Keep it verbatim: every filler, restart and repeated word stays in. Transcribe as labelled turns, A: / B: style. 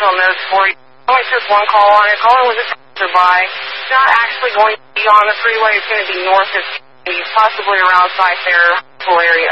A: additional notes for you. I only took one call on it. Caller was a passerby. It's not actually going to be on the freeway. It's going to be north of possibly around Cyfair area.